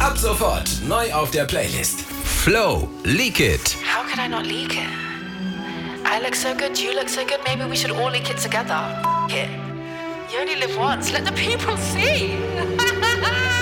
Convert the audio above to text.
Ab sofort neu auf der Playlist. Flow, Leak It. How could I not leak it? I look so good, you look so good, maybe we should all leak it together. F it. You only live once, let the people see.